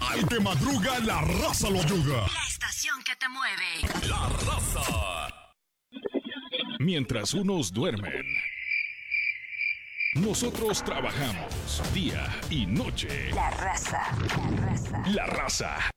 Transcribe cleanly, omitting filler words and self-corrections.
Al que madruga, la raza lo ayuda. La estación que te mueve. La raza. Mientras unos duermen, nosotros trabajamos día y noche. La raza. La raza